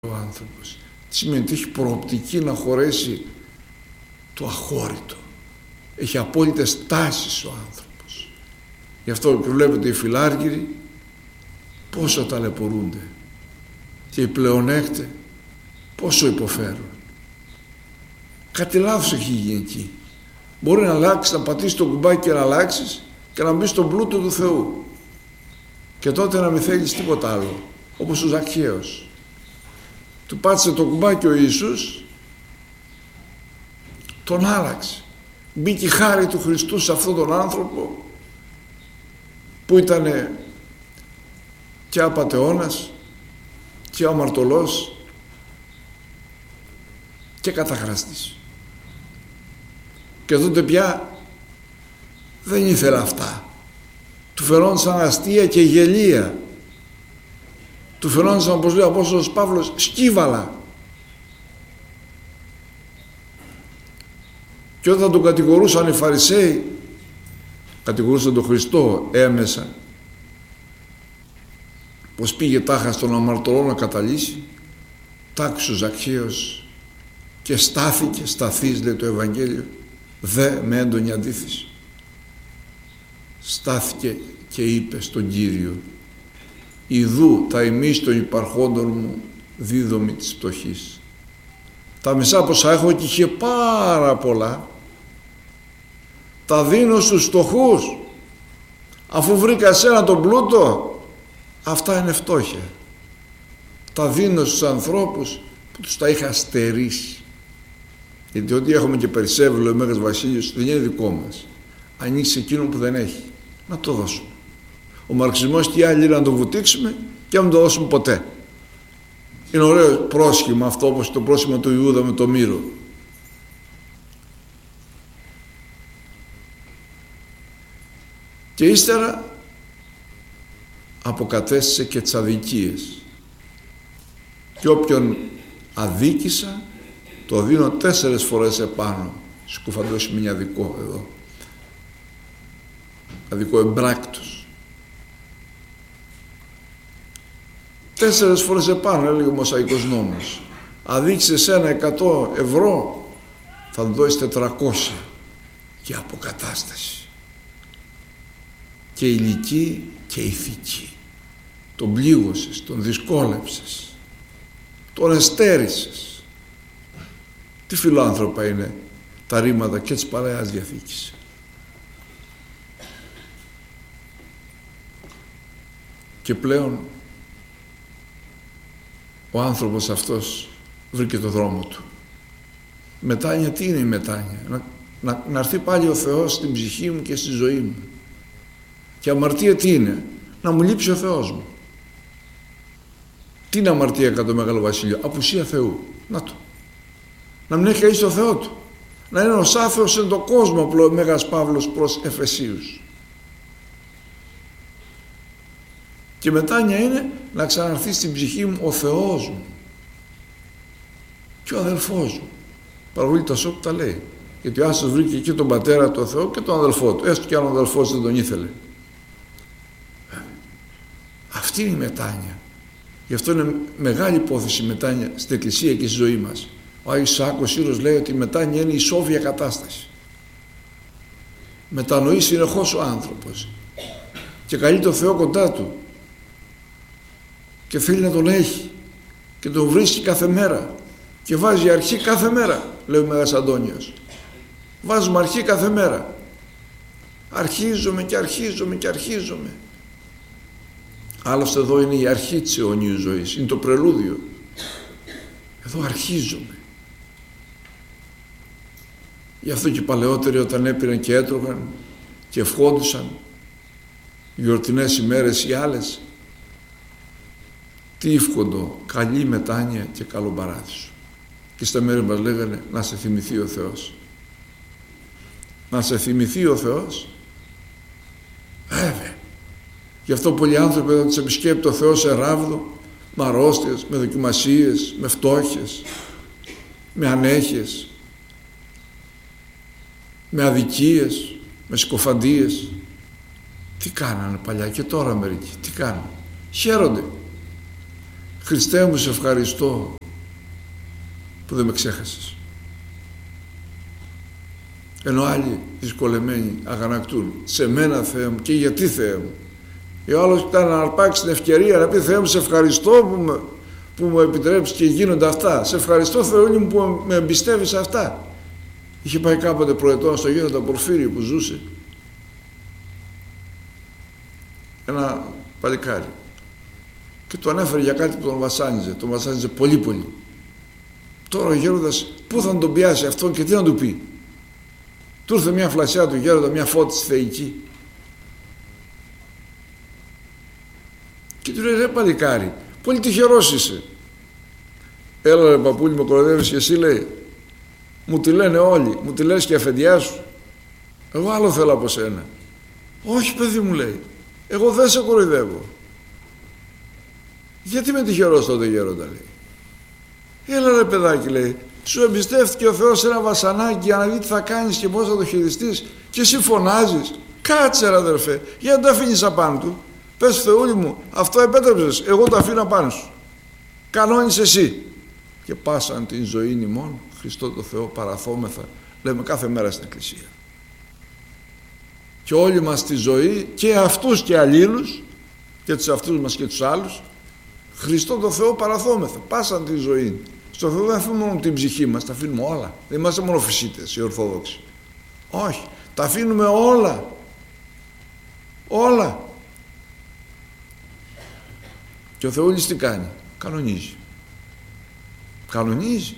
ο άνθρωπος. Τι σημαίνει? Ότι έχει προοπτική να χωρέσει το αχώρητο. Έχει απόλυτες τάσεις ο άνθρωπος. Γι' αυτό και βλέπετε οι φιλάργυροι πόσο ταλαιπωρούνται και οι πλεονέκτες πόσο υποφέρουν. Κάτι λάθος έχει γίνει εκεί. Μπορεί να αλλάξει, να πατήσει το κουμπάκι και να αλλάξεις και να μπει στον πλούτο του Θεού και τότε να μην θέλεις τίποτα άλλο, όπως ο Ζακχαίος. Του πάτησε το κουμπάκι ο Ιησούς, τον άλλαξε. Μπήκε η χάρη του Χριστού σε αυτόν τον άνθρωπο που ήταν και απατεώνας και αμαρτωλός και καταχραστής. Και τότε πια δεν ήθελε αυτά. Του φαινόντουσαν αστεία και γελία. Του φαινόντουσαν, όπως λέει ο Απόστολος Παύλος, σκύβαλα. Και όταν τον κατηγορούσαν οι Φαρισαίοι, κατηγορούσαν τον Χριστό έμεσα, πως πήγε τάχα στον αμαρτωλό να καταλύσει, τ' άκουσε ο Ζακχαίος και στάθηκε, σταθείς λέει το Ευαγγέλιο, δε με έντονη αντίθεση. Στάθηκε και είπε στον Κύριο, ιδού τα ημείς των υπαρχόντων μου δίδομη της πτωχής. Τα μισά πόσα έχω και είχε πάρα πολλά, τα δίνω στους φτωχούς. Αφού βρήκα εσένα τον πλούτο, αυτά είναι φτώχεια. Τα δίνω στους ανθρώπους που τους τα είχα στερήσει. Γιατί ό,τι έχουμε και περισσεύει, λέει ο Μέγας Βασίλειος, δεν είναι δικό μας. Ανοίξει εκείνο που δεν έχει, να το δώσουμε. Ο μαρξισμός και οι άλλοι να το βουτήξουμε και να μην το δώσουμε ποτέ. Είναι ωραίο πρόσχημα αυτό, όπως το πρόσχημα του Ιούδα με το μύρο. Και ύστερα αποκατέστησε και τις αδικίες. Και όποιον αδίκησα το δίνω 4 φορές επάνω. Σκουφαντώσει μια αδικό εδώ. Αδικό εμπράκτος. 4 φορές επάνω, έλεγε ο Μοσαϊκός νόμος. Αδίκησε εσένα 100 ευρώ, θα του δώσεις 400 και αποκατάσταση. Και ηλική και ηθική. Τον πλήγωσες, τον δυσκόλεψες, τον εστέρισες. Τι φιλάνθρωπα είναι τα ρήματα και της Παλαιάς Διαθήκης. Και πλέον ο άνθρωπος αυτός βρήκε το δρόμο του. Μετάνοια, τι είναι η μετάνοια? Να έρθει πάλι ο Θεός στην ψυχή μου και στη ζωή μου. Και αμαρτία τι είναι? Να μου λείψει ο Θεός μου. Τι είναι αμαρτία κατά το Μεγάλο Βασίλειο? Απουσία Θεού. Να το. Να μην έχει κανείς το Θεό του. Να είναι ως άθεος εν το κόσμο, απλό ο Μέγας Παύλος προς Εφεσίους. Και μετάνοια είναι να ξαναρθεί στην ψυχή μου ο Θεός μου και ο αδελφός μου. Παραβολή τα σώπου τα λέει. Γιατί ο Άσος βρήκε εκεί τον πατέρα του Θεό και τον αδελφό του, έστω και αν ο αδελφός δεν τον ήθελε. Αυτή είναι η μετάνοια. Γι' αυτό είναι μεγάλη υπόθεση η μετάνοια στην Εκκλησία και στη ζωή μας. Ο Άγιος Σάκος Σύρος λέει ότι η μετάνοια είναι η σόφια κατάσταση. Μετανοεί συνεχώς ο άνθρωπος και καλεί το Θεό κοντά του και θέλει να τον έχει και τον βρίσκει κάθε μέρα και βάζει αρχή κάθε μέρα, λέει ο Μέγας Αντώνιος. Βάζουμε αρχή κάθε μέρα. Αρχίζομαι και αρχίζομαι και αρχίζομαι. Άλλωστε εδώ είναι η αρχή της αιωνίου ζωής, είναι το πρελούδιο. Εδώ αρχίζομαι. Γι' αυτό και οι παλαιότεροι όταν έπαιρναν και έτρωγαν και ευχόντουσαν γιορτινές ημέρες ή άλλες, τι εύχοντο? Καλή μετάνοια και καλό παράδεισο. Και στα μέρη μας λέγανε να σε θυμηθεί ο Θεός. Να σε θυμηθεί ο Θεός. Βέβαια. Γι' αυτό πολλοί άνθρωποι όταν τους επισκέπτει ο Θεός σε ράβδο, με αρρώστιες, με δοκιμασίες, με φτώχειες, με ανέχειες, με αδικίες, με συκοφαντίες. Τι κάνανε παλιά και τώρα μερικοί? Τι κάνανε? Χαίρονται. Χριστέ μου, σε ευχαριστώ που δεν με ξέχασες. Ενώ άλλοι δυσκολεμένοι αγανακτούν, σε μένα Θεέ μου, και γιατί Θεέ μου. Ο άλλος ήταν να αρπάξει την ευκαιρία να πει, Θεέ μου, σε ευχαριστώ που μου επιτρέψεις και γίνονται αυτά. Σε ευχαριστώ, Θεούλη μου, που με εμπιστεύεις αυτά. Είχε πάει κάποτε προετών στο γέροντα Πορφύριο που ζούσε ένα παλικάρι και του ανέφερε για κάτι που τον βασάνιζε πολύ πολύ. Τώρα ο γέροντας πού θα τον πιάσει αυτόν και τι να του πει. Του ήρθε μια φλασιά του γέροντα, μια φώτιση θεϊκή, και του λέει, ρε παλικάρι, πολύ τυχερός είσαι. Έλα ρε παππούλη, με κοροϊδεύεις και εσύ, λέει. Μου τη λένε όλοι, μου τη λες και αφεντιά σου. Εγώ άλλο θέλω από σένα. Όχι παιδί μου, λέει, εγώ δεν σε κοροϊδεύω. Γιατί είμαι τυχερός τότε γέροντα, λέει. Έλα ρε παιδάκι, λέει, σου εμπιστεύτηκε ο Θεός ένα βασανάκι για να δει τι θα κάνεις και πώς θα το χειριστείς και εσύ φωνάζεις. Κάτσε ρε αδερφέ, γιατί τα αφήνεις απάνω του. Πες Θεούλη μου, αυτό επέτρεψες, εγώ το αφήνω απάνω σου. Κανόνεις εσύ. Και πάσαν την ζωή ημών, Χριστό το Θεό παραθόμεθα, λέμε κάθε μέρα στην Εκκλησία. Και όλη μας τη ζωή, και αυτούς και αλλήλους, και τους αυτούς μας και τους άλλους, Χριστό το Θεό παραθόμεθα, πάσαν τη ζωή. Στο Θεό δεν αφήνουμε μόνο την ψυχή μας, τα αφήνουμε όλα. Δεν είμαστε μόνο φυσίτες οι Ορθόδοξοι. Όχι, τα αφήνουμε όλα. Όλα. Και ο Θεούλης τι κάνει? Κανονίζει. Κανονίζει.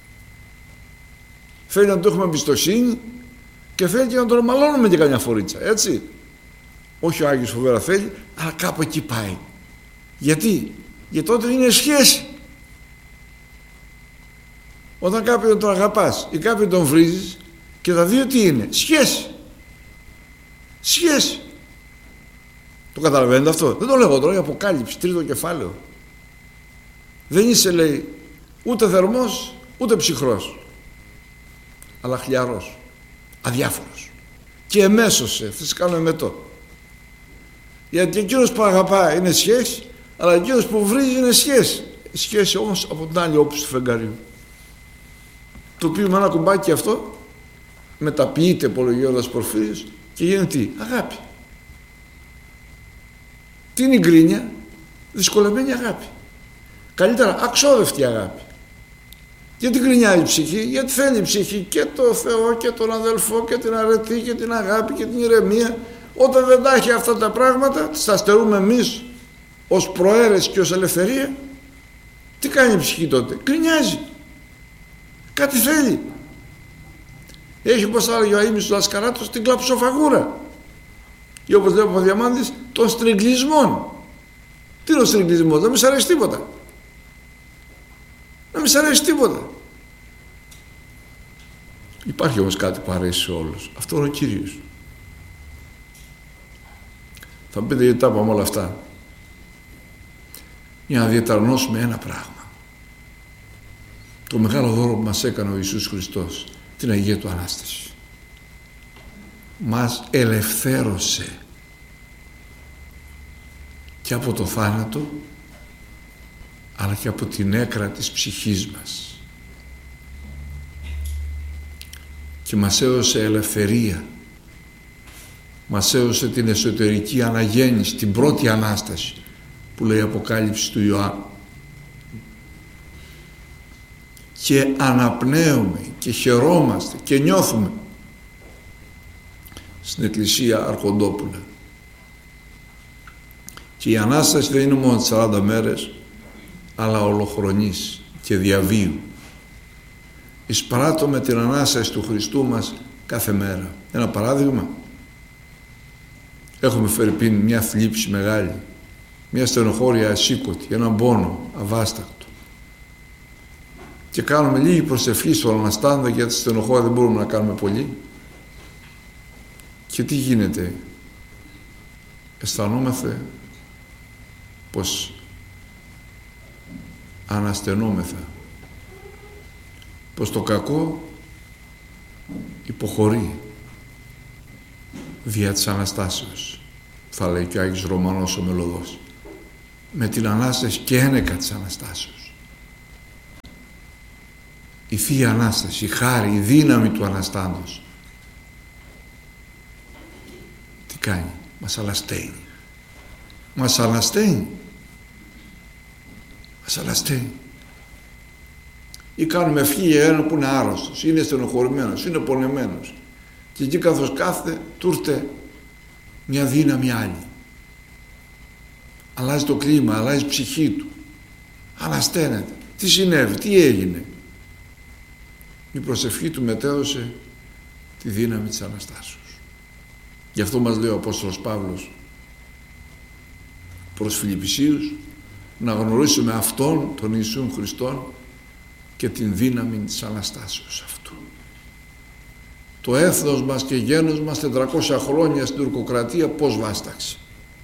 Θέλει να του έχουμε εμπιστοσύνη και θέλει και να τον ομαλώνουμε και καμιά φορίτσα, έτσι. Όχι ο Άγιος φοβερά θέλει, αλλά κάπου εκεί πάει. Γιατί? Γιατί τότε είναι σχέση. Όταν κάποιον τον αγαπάς ή κάποιον τον βρίζεις, και τα δύο τι είναι? Σχέση. Σχέση. Το καταλαβαίνετε αυτό? Δεν το λέω τώρα, η Αποκάλυψη, 3ο κεφάλαιο. Δεν είσαι, λέει, ούτε θερμός ούτε ψυχρός, αλλά χλιαρός, αδιάφορος, και εμέσωσε, θα σε κάνω εμετό. Γιατί εκείνος που αγαπά είναι σχέση, αλλά εκείνος που βρίζει είναι σχέση. Σχέση όμως από την άλλη όψη του φεγγαριού. Το οποίο με ένα κουμπάκι αυτό μεταποιείται υπολογιώντας Πορφύριος και γίνεται τι? Αγάπη. Τι είναι η γκρίνια? Δυσκολεμένη αγάπη. Καλύτερα αξόδευτη αγάπη. Γιατί γκρινιάζει η ψυχή? Γιατί θέλει η ψυχή και το Θεό και τον αδελφό και την αρετή και την αγάπη και την ηρεμία. Όταν δεν τα έχει αυτά τα πράγματα, τα στερούμε εμείς ως προαίρεση και ως ελευθερία. Τι κάνει η ψυχή τότε? Γκρινιάζει. Κάτι θέλει. Έχει, όπως θα έλεγε ο Αΐμις του Λασκαράτος, την κλαψοφαγούρα. Ή όπως λέει ο Παπαδιαμάντης, των στριγκλισμών. Τι είναι ο στριγκλισμός? Δεν μη σ' αρέσει τίποτα. Δεν μη σ' αρέσει τίποτα. Υπάρχει όμως κάτι που αρέσει σε όλους. Αυτό είναι ο Κύριος. Θα μου πείτε γιατί τα είπαμε όλα αυτά? Για να διαταρνώσουμε ένα πράγμα. Το μεγάλο δώρο που μας έκανε ο Ιησούς Χριστός, την Αγία Του Ανάσταση. Μας ελευθέρωσε και από το θάνατο, αλλά και από την έκρα της ψυχής μας, και μας έδωσε ελευθερία, μας έδωσε την εσωτερική αναγέννηση, την πρώτη Ανάσταση που λέει η Αποκάλυψη του Ιωάννου, και αναπνέουμε και χαιρόμαστε και νιώθουμε στην Εκκλησία Αρχοντόπουλα. Και η Ανάσταση δεν είναι μόνο 40 μέρες, αλλά ολοχρονής και διαβίου. Εισπράττουμε την Ανάσταση του Χριστού μας κάθε μέρα. Ένα παράδειγμα: έχουμε φερπίν μια θλίψη μεγάλη, μια στενοχώρια ασήκωτη, έναν πόνο αβάστακτο, και κάνουμε λίγη προσευχή στον Αναστάντα, γιατί στη στενοχώρια δεν μπορούμε να κάνουμε πολύ. Και τι γίνεται? Αισθανόμαστε πως αναστενόμεθα, πως το κακό υποχωρεί δια της Αναστάσεως, θα λέει και ο Άγιος Ρωμανός ο Μελωδός. με την Ανάσταση και ένεκα της Αναστάσεως. Η Θεία Ανάσταση, η χάρη, η δύναμη του Αναστάντος τι κάνει? Μας αλασταίνει. Μας αλασταίνει. Μας αλασταίνει. Ή κάνουμε ευχή για έναν που είναι άρρωστος, είναι στενοχωρημένος, είναι πονεμένος, και εκεί καθώς κάθεται του ήρθε μια δύναμη άλλη. Αλλάζει το κλίμα, αλλάζει η ψυχή του, ανασταίνεται. Τι συνέβη, τι έγινε? Η προσευχή του μετέδωσε τη δύναμη της Αναστάσεως. Γι' αυτό μας λέει ο Απόστολος Παύλος προς Φιλιππισίους να γνωρίσουμε Αυτόν τον Ιησούν Χριστόν και την δύναμη της Αναστάσεως αυτού. Το έθνος μας και γένος μας 400 χρόνια στην τουρκοκρατία πώς βάσταξε?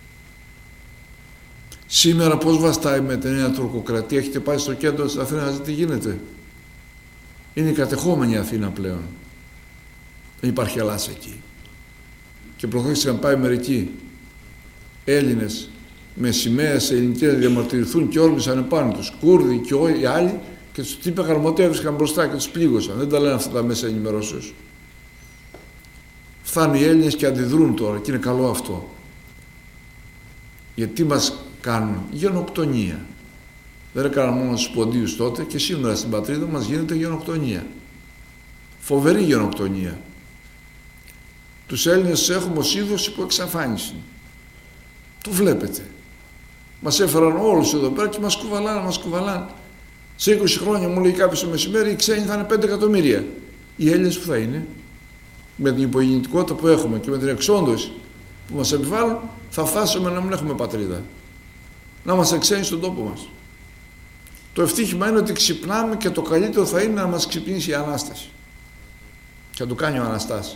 Σήμερα πώς βαστάει με την νέα τουρκοκρατία? Έχετε πάει στο κέντρο της Αθήνας να δείτε τι γίνεται? Είναι η κατεχόμενη Αθήνα πλέον. Δεν υπάρχει Ελλάς εκεί. Και προχθές είχαν πάει μερικοί Έλληνες με σημαίες ελληνικές να διαμαρτυρηθούν και όρμησαν επάνω τους, Κούρδοι και όλοι οι άλλοι, και τους τύποι έβρισκαν μπροστά και τους πλήγωσαν. Δεν τα λένε αυτά τα μέσα ενημερώσεως. Φτάνουν οι Έλληνες και αντιδρούν τώρα, και είναι καλό αυτό. Γιατί μας κάνουν? Γενοκτονία. Δεν έκαναν μόνο στους ποντίους τότε, και σήμερα στην πατρίδα μας γίνεται γενοκτονία. Φοβερή γενοκτονία. Τους Έλληνες έχουμε ως είδος υπό εξαφάνιση. Το βλέπετε. Μας έφεραν όλους εδώ πέρα και μας κουβαλάνε. Σε 20 χρόνια, μου λέει κάποιος το μεσημέρι, οι ξένοι θα είναι 5 εκατομμύρια. Οι Έλληνες που θα είναι? Με την υπογεννητικότητα που έχουμε και με την εξόντωση που μας επιβάλλουν, θα φτάσουμε να μην έχουμε πατρίδα. Να είμαστε ξένοι στον τόπο μας. Το ευτύχημα είναι ότι ξυπνάμε και το καλύτερο θα είναι να μας ξυπνήσει η Ανάσταση. Και να το κάνει ο Αναστάς.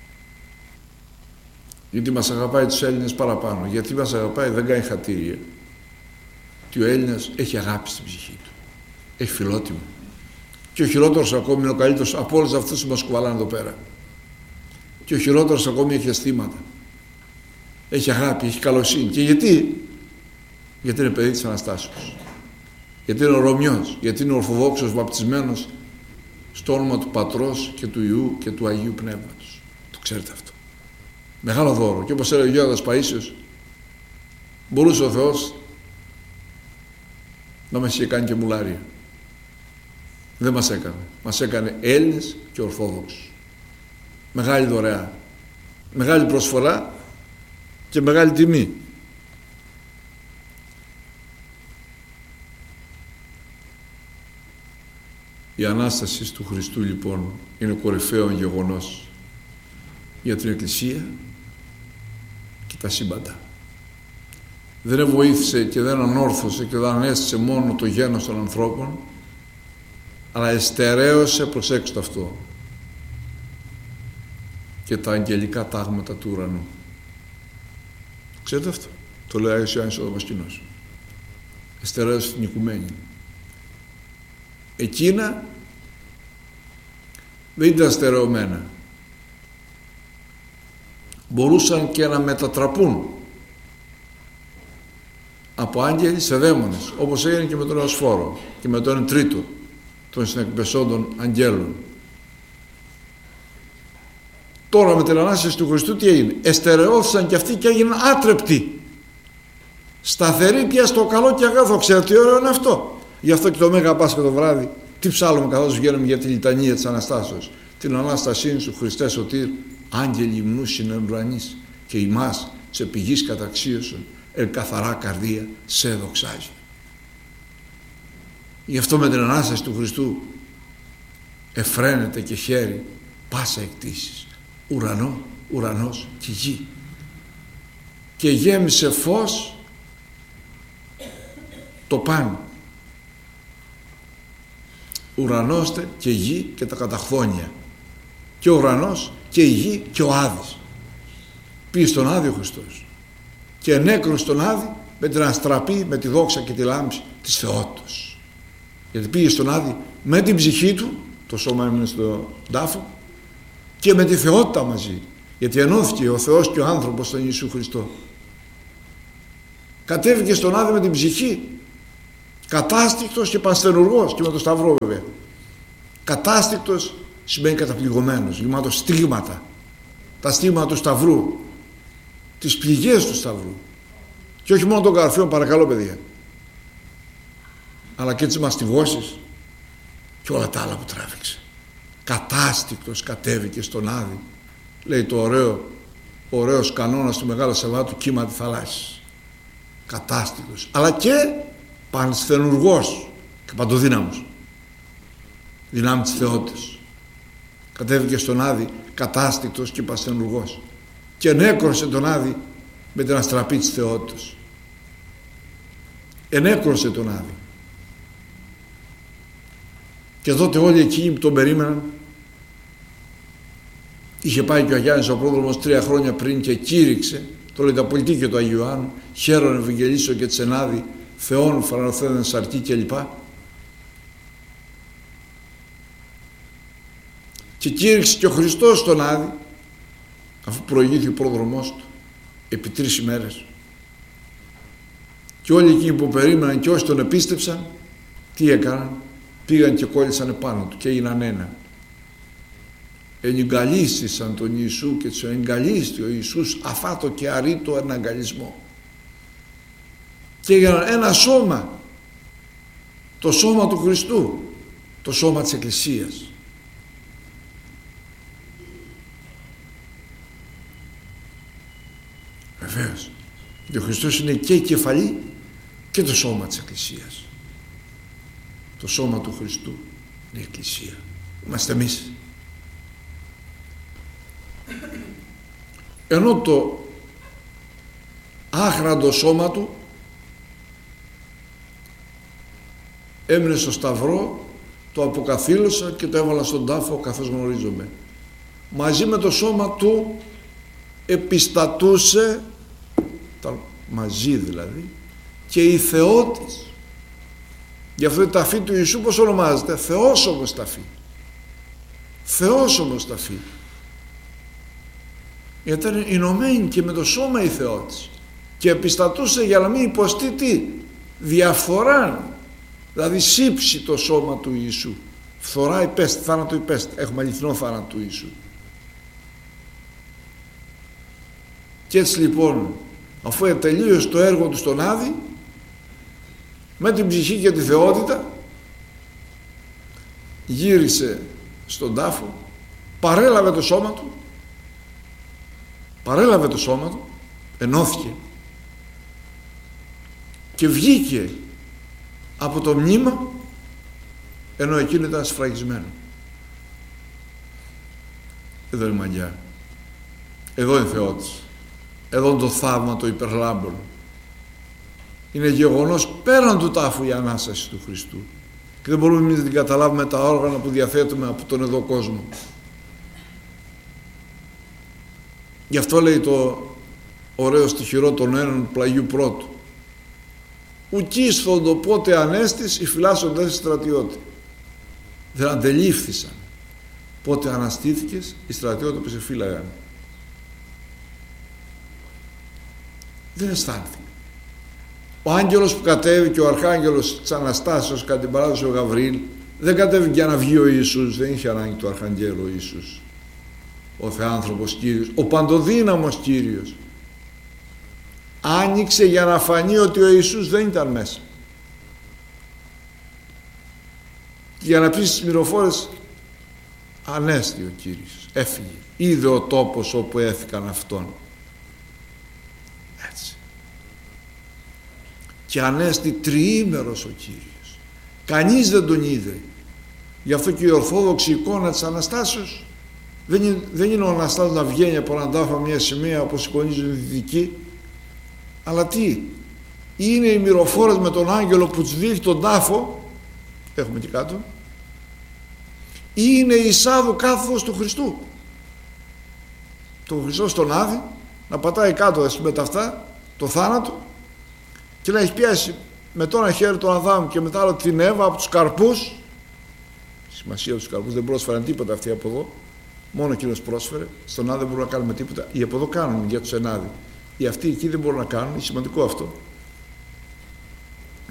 Γιατί μας αγαπάει τους Έλληνες παραπάνω. Γιατί μας αγαπάει? Δεν κάνει χατήρια. Και ο Έλληνας έχει αγάπη στην ψυχή του. Έχει φιλότιμο. Και ο χειρότερος ακόμη είναι ο καλύτερος από όλους αυτούς που μας κουβαλάνε εδώ πέρα. Και ο χειρότερος ακόμη έχει αισθήματα. Έχει αγάπη, έχει καλοσύνη. Και γιατί? Γιατί είναι παιδί της Αναστάσεως. Γιατί είναι Ρωμιός. Γιατί είναι Ορθοδόξος βαπτισμένος στο όνομα του Πατρός και του Υιού και του Αγίου Πνεύματος. Το ξέρετε αυτό. Μεγάλο δώρο. Και όπως έλεγε ο Γέροντας Παΐσιος, μπορούσε ο Θεός να μας είχε κάνει και μουλάρια. Δεν μας έκανε. Μας έκανε Έλληνες και Ορθόδοξους. Μεγάλη δωρεά. Μεγάλη προσφορά και μεγάλη τιμή. Η Ανάσταση του Χριστού λοιπόν είναι κορυφαίο γεγονός για την Εκκλησία και τα σύμπαντα. Δεν βοήθησε και δεν ανόρθωσε και δεν ανέστησε μόνο το γένος των ανθρώπων, αλλά εστερέωσε, προσέξτε αυτό, και τα αγγελικά τάγματα του ουρανού. Ξέρετε αυτό? Το λέει ο Άγιος Ιωάννης ο Δαμασκηνός. Εστερέωσε την οικουμένη. Εκείνα δεν ήταν στερεωμένα. Μπορούσαν και να μετατραπούν από άγγελοι σε δαίμονες, όπως έγινε και με τον Εωσφόρο και με τον τρίτο των συνεκπεσόντων αγγέλων. Τώρα με την Ανάσταση του Χριστού τι έγινε? Εστερεώθησαν και αυτοί και έγιναν άτρεπτοι, σταθεροί πια στο καλό και αγαθό. Ξέρετε τι ωραίο είναι αυτό? Γι' αυτό και το Μέγα Πάσχα το βράδυ τι ψάλλουμε καθώς βγαίνουμε για τη λιτανία της Αναστάσεως? Την Ανάστασή σου Χριστέ σωτήρ, άγγελοι υμνούς εν ουρανής, και ημάς σε πηγής καταξίωσον καθαρά καρδία σε δοξάζει. Γι' αυτό με την Ανάσταση του Χριστού εφραίνεται και χαίρει πάσα εκτίσεις, ουρανός και γη, και γέμισε φως το πάνω, ουρανός και γη και τα καταχθόνια, και ο ουρανός και η γη και ο Άδης. Πήγε στον Άδη ο Χριστός και ενέκρωσε στον Άδη με την αστραπή, με τη δόξα και τη λάμψη της θεότητος. Γιατί πήγε στον Άδη με την ψυχή του, το σώμα έμεινε στον τάφο, και με τη θεότητα μαζί, γιατί ενώθηκε ο Θεός και ο άνθρωπος στον Ιησού Χριστό. Κατέβηκε στον Άδη με την ψυχή, κατάστικτος και πανσθενουργός, και με το Σταυρό βέβαια. Κατάστικτος σημαίνει καταπληγωμένος, γεμάτος στίγματα, τα στίγματα του Σταυρού, τις πληγές του Σταυρού, και όχι μόνο των καρφίων, παρακαλώ παιδιά, αλλά και τις μαστιγώσεις και όλα τα άλλα που τράβηξε. Κατάστικτος κατέβηκε στον Άδη, λέει το ωραίος κανόνας του Μεγάλου Σαββάτου, κύμα τη θαλάσσης. Κατάστικτος, αλλά και πανσθενουργός και παντοδύναμος, δυνάμει της θεότητας. Κατέβηκε στον Άδη κατάστικτος και πανσθενουργός και ενέκρωσε τον Άδη με την αστραπή της θεότητας. Ενέκρωσε τον Άδη. Και τότε όλοι εκείνοι που τον περίμεναν, είχε πάει και ο Αγιάννης ο πρόδρομος 3 χρόνια πριν και κήρυξε, το λέει τα πολιτική του Αγίου Ιωάννου, χαίρον Ευαγγελίσω και τσενάδι, Θεόν φαρανοθένεν σαρτί κλπ. Και κήρυξε και ο Χριστός στον Άδη, αφού προηγήθη ο πρόδρομός του επί 3 ημέρες. Και όλοι εκείνοι που περίμεναν και όσοι τον επίστεψαν, τι έκαναν? Πήγαν και κόλλησαν επάνω του και έγιναν ένα. Ενυγκαλίστησαν τον Ιησού και τους εγκαλίστη ο Ιησούς αφάτο και αρήτο εναγκαλισμό. Και έγιναν ένα σώμα, το σώμα του Χριστού, το σώμα της Εκκλησίας. Βεβαίως, και ο Χριστός είναι και η κεφαλή και το σώμα της Εκκλησίας. Το σώμα του Χριστού είναι η Εκκλησία. Είμαστε εμείς. Ενώ το άχραντο σώμα του έμεινε στο Σταυρό, το αποκαθήλωσα και το έβαλα στον τάφο καθώς γνωρίζομαι. Μαζί με το σώμα του επιστατούσε, μαζί δηλαδή, και η θεότης. Γι' αυτό η ταφή του Ιησού πώς ονομάζεται? Θεόσωμος ταφή. Θεόσωμος ταφή. Γιατί ήταν ενωμένη και με το σώμα η θεότης και επιστατούσε για να μην υποστεί τι? Διαφθορά. Δηλαδή σύψει το σώμα του Ιησού. Φθορά υπέστη, θάνατο υπέστη. Έχουμε αληθινό θάνατο του Ιησού. Και έτσι λοιπόν, αφού τελείωσε το έργο του στον Άδη, με την ψυχή και τη θεότητα, γύρισε στον τάφο, παρέλαβε το σώμα του, ενώθηκε και βγήκε από το μνήμα, ενώ εκείνο ήταν σφραγισμένο. Εδώ είναι η μαγιά, εδώ είναι θεότης, εδώ είναι το θαύμα το υπερλάμπων. Είναι γεγονός πέραν του τάφου η Ανάσταση του Χριστού και δεν μπορούμε εμείς να την καταλάβουμε τα όργανα που διαθέτουμε από τον εδώ κόσμο. Γι' αυτό λέει το ωραίο στιχηρό των Ένων πλαγιού πρώτου, ουκίσθοντο πότε ανέστης οι φυλάσσοντες στρατιώτη. Δεν αντελήφθησαν πότε αναστήθηκες οι στρατιώτες που σε φύλαγαν. Δεν αισθάνθηκε. Ο άγγελος που κατέβηκε, ο αρχάγγελος της Αναστάσεως κατά την παράδοση ο Γαβριήλ, δεν κατέβηκε για να βγει ο Ιησούς, δεν είχε ανάγκη του αρχαγγέλου ο Ιησούς. Ο Θεάνθρωπος Κύριος, ο παντοδύναμος Κύριος, άνοιξε για να φανεί ότι ο Ιησούς δεν ήταν μέσα. Και για να πει στις μυροφόρες, ανέστη ο Κύριος, έφυγε, είδε ο τόπος όπου έθηκαν αυτόν. Έτσι. Και ανέστη τριήμερος ο Κύριος. Κανείς δεν τον είδε. Γι' αυτό και η ορθόδοξη εικόνα της Αναστάσεως δεν είναι ο Αναστάς να βγαίνει από έναν τάφο μια σημαία όπως εικονίζουν οι δυτικοί, αλλά τι? Είναι οι μυροφόρες με τον άγγελο που τους δείχνει τον τάφο, έχουμε και κάτω, ή είναι η εισάδου κάθοδος του Χριστού. Το Χριστό στον Άδη να πατάει κάτω με τα αυτά το θάνατο και να έχει πιάσει με το ένα χέρι τον Αδάμ και μετά άλλο την Εύα από τους καρπούς. Σημασία τους καρπούς, δεν πρόσφεραν τίποτα αυτοί από εδώ, μόνο εκείνος πρόσφερε. Στον Άδη δεν μπορούν να κάνουμε τίποτα, οι από εδώ κάνουν για τους ενάδη, οι αυτοί εκεί δεν μπορούν να κάνουν, είναι σημαντικό αυτό.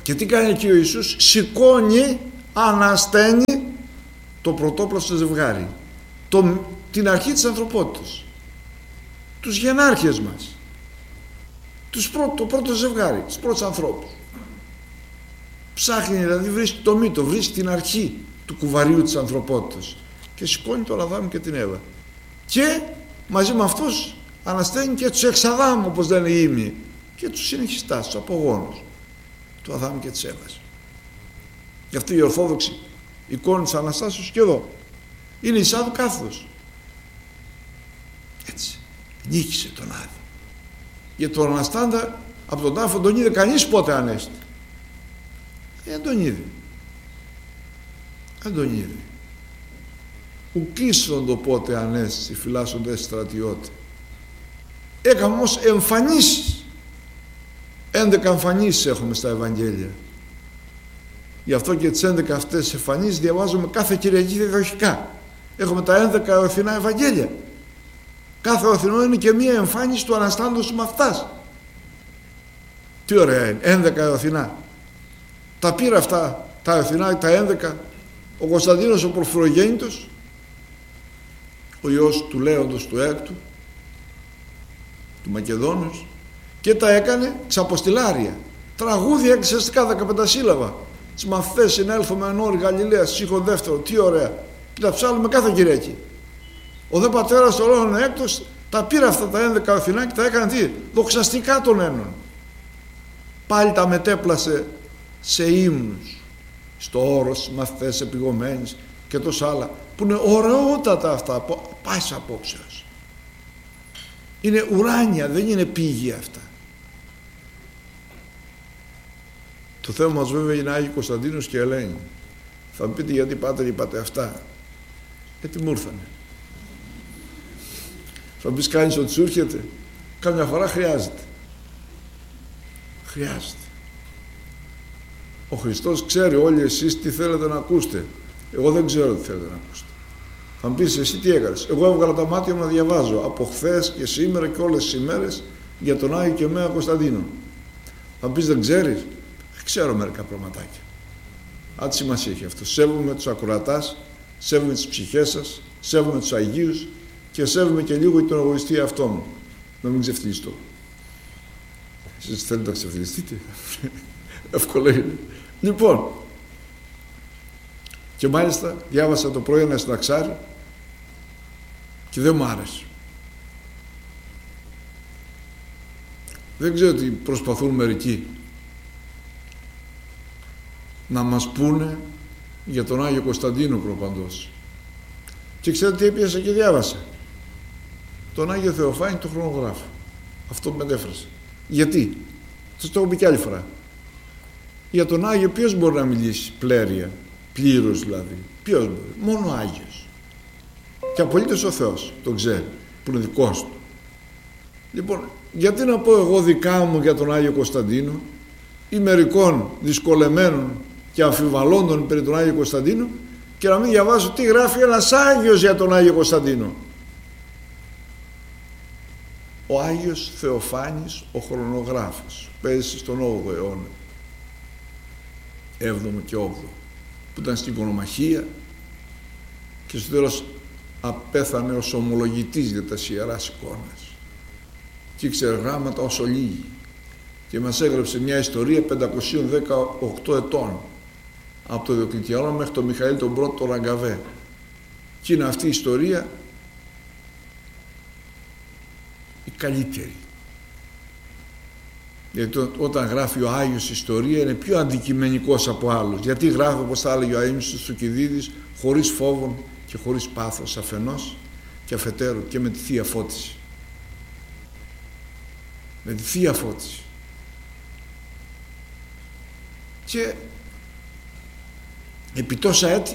Και τι κάνει εκεί ο Ιησούς? Σηκώνει, ανασταίνει το πρωτόπλαστο ζευγάρι, την αρχή της ανθρωπότητας, τους γενάρχες μας, το πρώτο ζευγάρι, τους πρώτους ανθρώπους. Ψάχνει, δηλαδή βρίσκει το μύτο, βρίσκει την αρχή του κουβαρίου της ανθρωπότητας και σηκώνει τον Αδάμ και την Εύα, και μαζί με αυτούς ανασταίνει και τους εξαδάμ, όπως λένε οι ύμνοι, και τους συνεχιστάς, τους απογόνους του Αδάμ και της Εύας. Γι' αυτό η Ορθόδοξη εικόνη της Αναστάσεως και εδώ είναι η Σάδου κάθοδος. Έτσι νίκησε τον Άδη. Γιατί τον Αναστάντα από τον τάφο τον είδε κανείς πότε ανέστη? Δεν τον είδε. Δεν τον είδε. Ουκίσοντο πότε ανέστη φυλάσσονται στρατιώτε. Έκαμε όμως εμφανίσεις. 11 εμφανίσεις έχουμε στα Ευαγγέλια. Γι' αυτό και τις 11 αυτές εμφανίσεις διαβάζουμε κάθε Κυριακή διαδοχικά. Έχουμε τα 11 οθινά Ευαγγέλια. Κάθε οθινό είναι και μία εμφάνιση του Αναστάντος με αυτάς. Τι ωραία είναι, 11 οθινά. Τα πήρα αυτά τα οθινά, τα 11, ο Κωνσταντίνος ο Πορφυρογέννητος, ο ιός του Λέοντος του Έκτου, του Μακεδόνος, και τα έκανε ξαποστηλάρια. Τραγούδια εξαιρετικά 15 σύλλαβα. Τις μαθητές συνέλθουμε εν όρη Γαλιλαίας, στίχο δεύτερο, τι ωραία. Και τα ψάλουμε κάθε Κυριακή. Ο δε πατέρας του Λόγων Έκτος τα πήρε αυτά τα 11 οθινά και τα έκανε τι? Δοξαστικά των ένων. Πάλι τα μετέπλασε σε ύμνους, στο όρος, μαθητές επιγωμένες και τόσα άλλα, που είναι ωραιότατα αυτά, πάσης απόψεως. Είναι ουράνια, δεν είναι πήγη αυτά. Το θέμα μας βέβαια είναι Άγιοι Κωνσταντίνος και Ελένη. Θα μου πείτε γιατί πάτερ είπατε αυτά? Γιατί μου ήρθανε. Θα μου πεις κάνεις ότι σου έρχεται? Κάμια φορά χρειάζεται. Χρειάζεται. Ο Χριστός ξέρει όλοι εσείς τι θέλετε να ακούσετε. Εγώ δεν ξέρω τι θέλετε να ακούσετε. Θα μου πεις εσύ τι έκανες? Εγώ έβγαλα τα μάτια μου να διαβάζω από χθες και σήμερα και όλες τις ημέρες για τον Άγιο και Μέα Κωνσταντίνο. Θα μου πεις δεν ξέρεις? Ξέρω μερικά πραγματάκια. Άντε σημασία έχει αυτό. Σέβομαι τους ακροατάς, σέβομαι τις ψυχές σας, σέβομαι τους Αγίους και σέβομαι και λίγο τον εγωιστή αυτό μου. Να μην ξεφτυλιστώ. Εσείς θέλετε να ξεφτυλιστείτε? Εύκολο είναι. Λοιπόν, και μάλιστα διάβασα το πρωί ένα συνταξάρι και δεν μου άρεσε. Δεν ξέρω τι προσπαθούν μερικοί να μας πούνε για τον Άγιο Κωνσταντίνο προπαντός. Και ξέρετε τι έπιασα και διάβασα? Τον Άγιο Θεοφάνη τον χρονογράφο. Αυτό που μετέφρασε. Γιατί? Σας το έχω πει κι άλλη φορά. Για τον Άγιο ποιος μπορεί να μιλήσει πλέρια, πλήρως δηλαδή? Ποιος μπορεί? Μόνο ο Άγιος. Και απολύτως ο Θεός τον ξέρει, που είναι δικός του. Λοιπόν, γιατί να πω εγώ δικά μου για τον Άγιο Κωνσταντίνο ή μερικών δυσκολεμένων και αμφιβαλώντων περί τον Άγιο Κωνσταντίνο και να μην διαβάσω τι γράφει ένας Άγιος για τον Άγιο Κωνσταντίνο? Ο Άγιος Θεοφάνης ο χρονογράφος, πέρασε στον 8ο αιώνα, 7ο και 8ο, που ήταν στην οικονομαχία και στο τέλος απέθανε ως ομολογητής για τα Ιεράς Εικόνας και ήξερε γράμματα όσο λίγοι και μας έγραψε μια ιστορία 518 ετών από το Διοκλητιανό μέχρι τον Μιχαήλ τον πρώτο τον Ραγκαβέ, και είναι αυτή η ιστορία η καλύτερη, γιατί όταν γράφει ο Άγιος ιστορία είναι πιο αντικειμενικός από άλλους, γιατί γράφει, όπως θα έλεγε ο αείμνηστος του Θουκυδίδης, χωρίς φόβον και χωρίς πάθος αφενός και αφετέρου και με τη Θεία Φώτιση. Με τη Θεία Φώτιση. Και επί τόσα έτη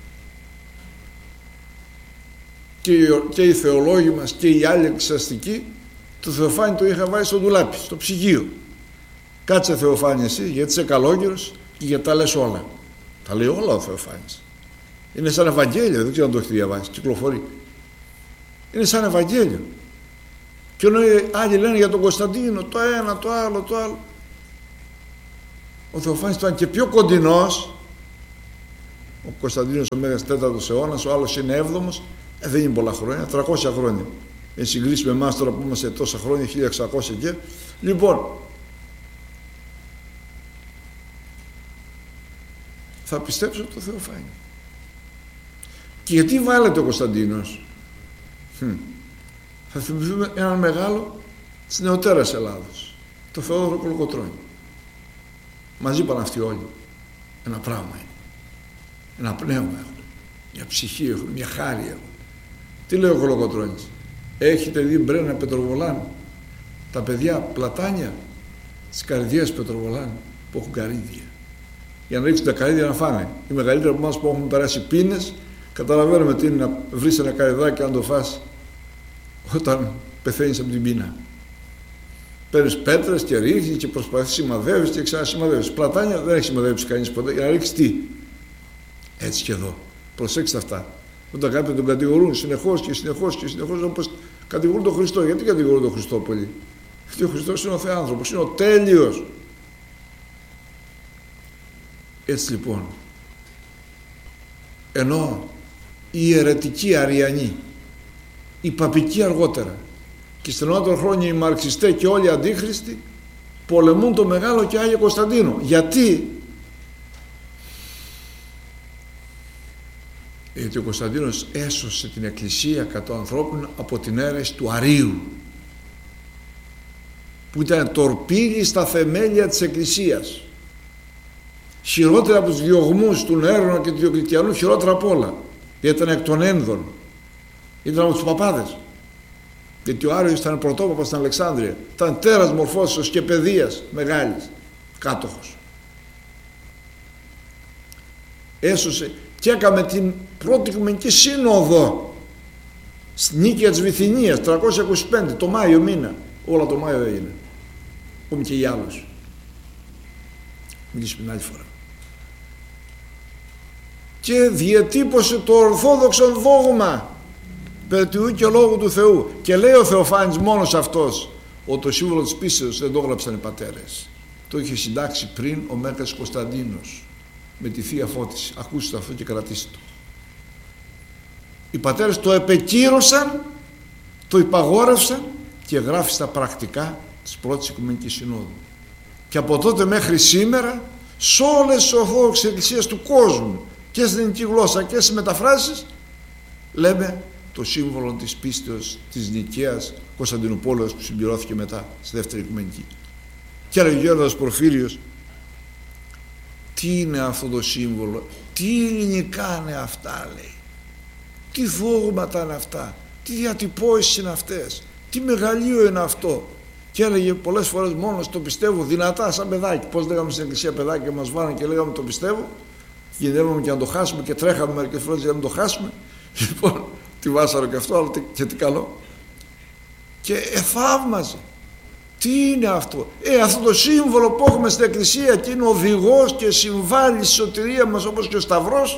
και οι θεολόγοι μας και οι άλλοι εξαστικοί το Θεοφάνη το είχα βάλει στο ντουλάπι, στο ψυγείο. Κάτσε Θεοφάνη εσύ, γιατί είσαι καλόγερος και γιατί τα λες όλα. Τα λέει όλα ο Θεοφάνης. Είναι σαν Ευαγγέλιο, δεν ξέρω αν το έχετε διαβάσει, κυκλοφορεί. Είναι σαν Ευαγγέλιο. Και ενώ άλλοι λένε για τον Κωνσταντίνο το ένα, το άλλο, το άλλο. Ο Θεοφάνης ήταν και πιο κοντινός. Ο Κωνσταντίνος ο Μέγας 4ος αιώνας, ο άλλος είναι 7ος, δεν είναι πολλά χρόνια, 300 χρόνια. Εν συγκρίση με εμάς τώρα που είμαστε τόσα χρόνια, 1600 και. Λοιπόν, θα πιστέψω το Θεοφάνη. Και γιατί βάλετε ο Κωνσταντίνος? Θα θυμηθούμε έναν μεγάλο της νεωτέρας Ελλάδος, το Θεόδωρο Κολοκοτρώνη. Μαζί πάνε αυτοί όλοι. Ένα πράγμα είναι. Ένα πνεύμα έχουν. Μια ψυχή έχουν. Μια χάρη έχουν. Τι λέει ο Κολοκοτρώνης? Έχετε δει μπρένα πετροβολάν? Τα παιδιά πλατάνια της καρδιάς πετροβολάν που έχουν καρύδια. Για να ρίξουν τα καρύδια να φάνε. Οι μεγαλύτεροι από εμάς που έχουν περάσει πίνες, καταλαβαίνουμε τι είναι να βρεις ένα καρυδάκι και να το φας όταν πεθαίνεις από την πείνα. Παίρνεις πέτρες και ρίχνεις και προσπαθείς, σημαδεύεις και ξανασημαδεύεις. Πλατάνια δεν έχει σημαδεύσει κανείς ποτέ. Για να ρίξεις τι? Έτσι και εδώ. Προσέξτε αυτά. Όταν κάποιοι τον κατηγορούν συνεχώς και συνεχώς και συνεχώς, όπως κατηγορούν τον Χριστό. Γιατί κατηγορούν τον Χριστό πολύ? Γιατί ο Χριστός είναι ο Θεάνθρωπος, είναι ο τέλειος. Έτσι λοιπόν, ενώ οι αιρετικοί Αριανοί, οι παπικοί αργότερα και στενότερα χρόνια οι μαρξιστές και όλοι οι αντίχριστοι πολεμούν το Μεγάλο και Άγιο Κωνσταντίνο. Γιατί? Γιατί ο Κωνσταντίνος έσωσε την Εκκλησία κατά ανθρώπων από την αίρεση του Αρείου, που ήταν τορπίλη στα θεμέλια της Εκκλησίας. Χειρότερα από τους διωγμούς του Νέρονα και του Διοκλητιανού, χειρότερα απ' όλα. Γιατί ήταν εκ των ένδων. Ήταν από τους παπάδες. Γιατί ο Άριος ήταν πρωτόπαπας στην Αλεξάνδρεια. Ήταν τέρας μορφώσεως και παιδείας μεγάλης. Κάτοχος. Έσωσε και έκαμε την πρώτη Οικουμενική Σύνοδο στη Νίκαια της Βυθινίας 325, το Μάιο μήνα. Όλα το Μάιο έγινε. Πούμε και για άλλους. Μιλήσουμε την άλλη φορά. Και διατύπωσε το ορθόδοξο δόγμα περί του και λόγου του Θεού. Και λέει ο Θεοφάνης μόνος αυτός ότι το σύμβολο της πίστεως δεν το έγραψαν οι πατέρες. Το είχε συντάξει πριν ο Μέγας Κωνσταντίνος με τη Θεία Φώτιση. Ακούστε αυτό και κρατήστε το. Οι πατέρες το επεκύρωσαν, το υπαγόρευσαν και γράφει στα πρακτικά της πρώτης Οικουμενικής Συνόδου. Και από τότε μέχρι σήμερα σε όλες τις ορθόδοξες εκκλησίες του κόσμου και στην ελληνική γλώσσα και στις μεταφράσεις λέμε το σύμβολο της πίστεως της Νικαίας Κωνσταντινούπολεως που συμπληρώθηκε μετά στη δεύτερη Οικουμενική. Και έλεγε ο Γέροντας Πορφύριος, τι είναι αυτό το σύμβολο, τι ελληνικά είναι αυτά, λέει, τι δόγματα είναι αυτά, τι διατυπώσεις είναι αυτές, τι μεγαλείο είναι αυτό. Και έλεγε πολλές φορές μόνος το πιστεύω δυνατά σαν παιδάκι. Πώς λέγαμε στην εκκλησία παιδάκι και μας βάλανε και λέγαμε το πιστεύω, κινδυνεύαμε και να το χάσουμε και τρέχαμε μερικές φορές για να το χάσουμε. Λοιπόν, τη βάσαρο και αυτό, αλλά και τι καλό. Και θαύμαζε. Τι είναι αυτό? Αυτό το σύμβολο που έχουμε στην εκκλησία και είναι οδηγός και συμβάλλει στη σωτηρία μας όπως και ο Σταυρός,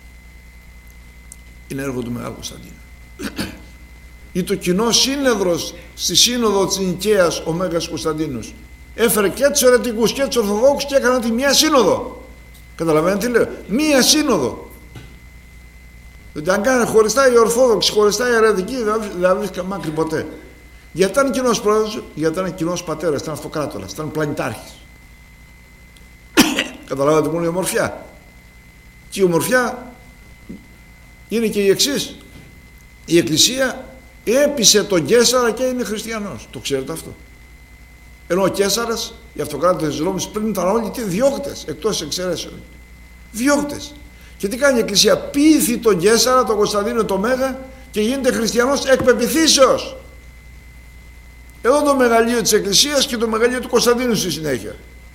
είναι έργο του Μεγάλου Κωνσταντίνου. Ή το κοινό σύνεδρος στη Σύνοδο της Νικαίας ο Μέγας Κωνσταντίνος έφερε και τους αιρετικούς και τους Ορθοδόξους και έκανα τη μία σύνοδο. Καταλαβαίνετε τι λέω? Μία σύνοδο. Δηλαδή αν κάνει χωριστά οι Ορθόδοξοι, χωριστά οι αιρετικοί, δεν βρίσκα μάκρυ ποτέ. Γιατί ήταν κοινός πρόεδρος, γιατί ήταν κοινός πατέρας, ήταν αυτοκράτορας, ήταν πλανητάρχης. Καταλαβαίνετε που είναι η ομορφιά? Και η ομορφιά είναι και η εξής. Η Εκκλησία έπεισε τον Καίσαρα και είναι χριστιανός. Το ξέρετε αυτό? Ενώ ο Καίσαρας, οι αυτοκράτορες της Ρώμης πριν ήταν όλοι τι? Διώκτες, εκτός εξαιρέσεων. Διώκτες. Και τι κάνει η Εκκλησία? Πείθει τον Καίσαρα, τον Κωνσταντίνο το Μέγα και γίνεται χριστιανός εκ πεποιθήσεως. Εδώ το μεγαλείο της Εκκλησίας και το μεγαλείο του Κωνσταντίνου στη συνέχεια.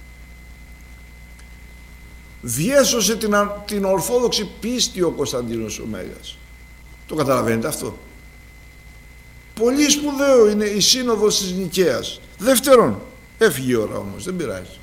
Διέσωσε την ορθόδοξη πίστη ο Κωνσταντίνος ο Μέγας. Το καταλαβαίνετε αυτό? Πολύ σπουδαίο είναι η Σύνοδος της Νικαίας. Δεύτερον, έφυγε η ώρα όμως, δεν πειράζει.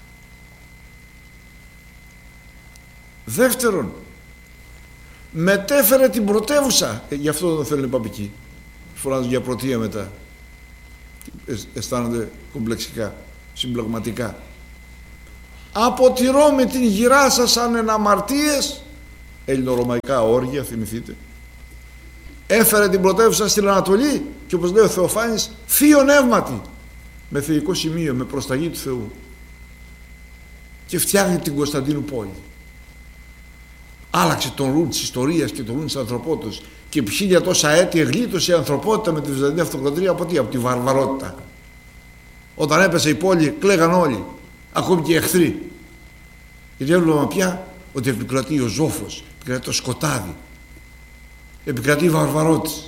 Δεύτερον, μετέφερε την πρωτεύουσα. Γι' αυτό δεν θέλουν οι παπικοί. Φωνάζουν για πρωτεία μετά. Αισθάνονται κομπλεξικά, συμπλεγματικά. αποτηρώ με την γυρά σας αν εν αμαρτίες, ελληνορωμαϊκά όργια, θυμηθείτε, έφερε την πρωτεύουσα στην Ανατολή και όπως λέει ο Θεοφάνης, θείο νεύματι, με θεϊκό σημείο, με προσταγή του Θεού, και φτιάχνει την Κωνσταντίνου πόλη. Άλλαξε τον ρουλ της ιστορίας και τον ρουλ της ανθρωπότητας και επί 1000 τόσα έτη εγλίτωσε η ανθρωπότητα με τη Βυζαντινή Αυτοκρατορία από τι? Από τη βαρβαρότητα. Όταν έπεσε η πόλη κλαίγαν όλοι, ακόμη και οι εχθροί, γιατί έβλεπαν πια ότι επικρατεί ο ζόφος, επικρατεί το σκοτάδι, επικρατεί η βαρβαρότητα.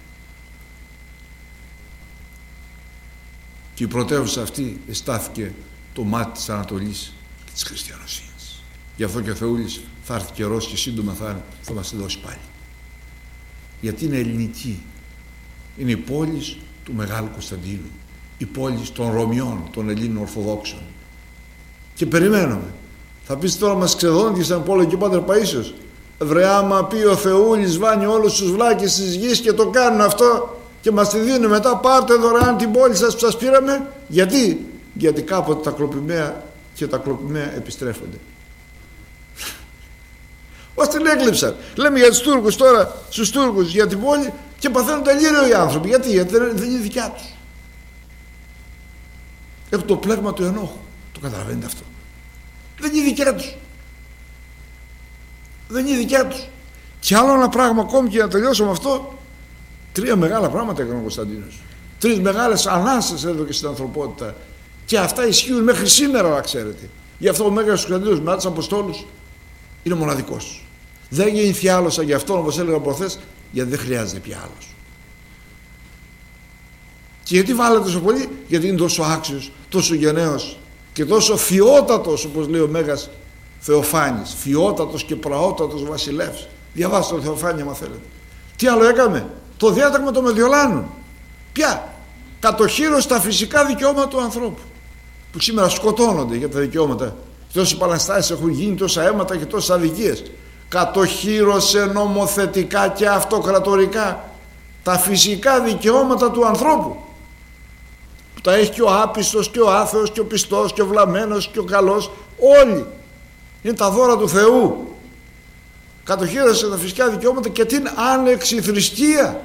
Και η πρωτεύουσα αυτή εστάθηκε το μάτι της Ανατολής και της χριστιανοσύνης. Γι' αυτό και ο Θεούλης θα έρθει καιρός και σύντομα θα μας τη δώσει πάλι. Γιατί είναι ελληνική. Είναι η πόλη του Μεγάλου Κωνσταντίνου, η πόλη των Ρωμιών, των Ελλήνων Ορθοδόξων. Και περιμένουμε. Θα πεις τώρα μας ξεδόντια σαν πόλο και ο Πάτερ Παΐσιος. Βρε, άμα πει ο Θεούλης βάνει όλους τους βλάκες της γης και το κάνουν αυτό και μας τη δίνουν μετά, πάρτε δωρεάν την πόλη σας που σας πήραμε. Γιατί κάποτε τα κλοπημαία και τα κλοπημαία επιστρέφονται. Ως την έκλειψαν. Λέμε για τους Τούρκους τώρα, στους Τούρκους για την πόλη και παθαίνουν τελείω οι άνθρωποι. Γιατί δεν είναι δικιά τους. Έχουν το πλέγμα του ενόχου. Το καταλαβαίνετε αυτό. Δεν είναι δικιά τους. Δεν είναι δικιά τους. Και άλλο ένα πράγμα ακόμη, και να τελειώσω με αυτό. 3 μεγάλα πράγματα έκανε ο Κωνσταντίνος. 3 μεγάλες ανάσες έδωκε στην ανθρωπότητα. Και αυτά ισχύουν μέχρι σήμερα, να ξέρετε. Γι' αυτό ο Μέγας Κωνσταντίνος μετά τους Αποστόλους είναι μοναδικός. Δεν γεννηθεί άλλος σαν γι' αυτό, όπως έλεγα προχθές, γιατί δεν χρειάζεται πια άλλος. Και γιατί βάλετε τόσο πολύ? Γιατί είναι τόσο άξιος, τόσο γενναίος και τόσο φιότατος, όπως λέει ο Μέγας Θεοφάνης. Φιότατος και πραότατος βασιλεύς. Διαβάστε το Θεοφάνη άμα θέλετε. Τι άλλο έκαμε? Το διάταγμα των Μεδιολάνων. Ποια? Κατοχύρωσε τα φυσικά δικαιώματα του ανθρώπου, που σήμερα σκοτώνονται για τα δικαιώματα. Τόσες επαναστάσεις έχουν γίνει, τόσα αίματα και τόσες αδικίες. Κατοχύρωσε νομοθετικά και αυτοκρατορικά τα φυσικά δικαιώματα του ανθρώπου, που τα έχει και ο άπιστος και ο άθεος και ο πιστός και ο βλαμμένος και ο καλός, όλοι είναι τα δώρα του Θεού. Κατοχύρωσε τα φυσικά δικαιώματα και την άνεξη θρησκεία.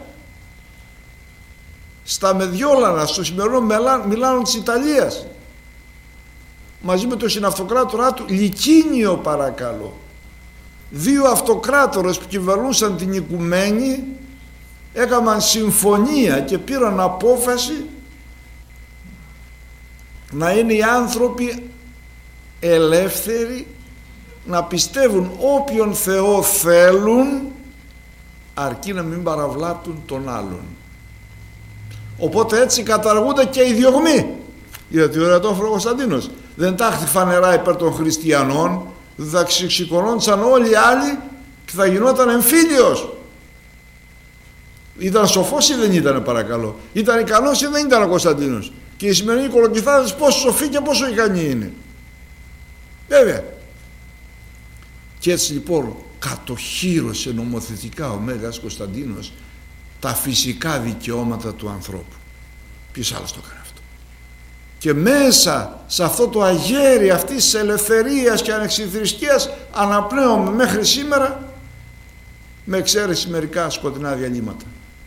Στα Μεδιόλανα, στο σημερινό Μιλάνο της Ιταλίας, μαζί με τον συναυτοκράτορά του Λικίνιο, παρακαλώ, 2 αυτοκράτορες που κυβερνούσαν την οικουμένη έκαναν συμφωνία και πήραν απόφαση να είναι οι άνθρωποι ελεύθεροι να πιστεύουν όποιον Θεό θέλουν, αρκεί να μην παραβλάπτουν τον άλλον. Οπότε έτσι καταργούνται και οι διωγμοί. Γιατί ο Ρετόφωνο Κωνσταντίνος δεν τάχθη φανερά υπέρ των χριστιανών, θα ξεσηκωνόντουσαν όλοι οι άλλοι και θα γινόταν εμφύλιος. Ήταν σοφός ή δεν ήταν, παρακαλώ? Ήταν ικανός ή δεν ήταν ο Κωνσταντίνος? Και οι σημερινοί κολοκυθάδες πόσο σοφοί και πόσο ικανοί είναι. Βέβαια. Και έτσι λοιπόν κατοχύρωσε νομοθετικά ο Μέγας Κωνσταντίνος τα φυσικά δικαιώματα του ανθρώπου. Ποιος άλλος το έκανε αυτό? Και μέσα σε αυτό το αγέρι αυτής της ελευθερίας και ανεξιθρησκείας αναπνέουμε μέχρι σήμερα, με εξαίρεση μερικά σκοτεινά διαλύματα.